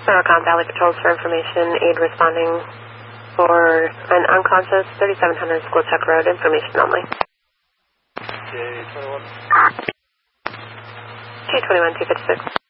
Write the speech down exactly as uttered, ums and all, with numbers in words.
Starcom Valley Patrols for information, aid responding for an unconscious thirty-seven hundred School Chuck Road, information only. J twenty-one. J twenty-one, two fifty-six.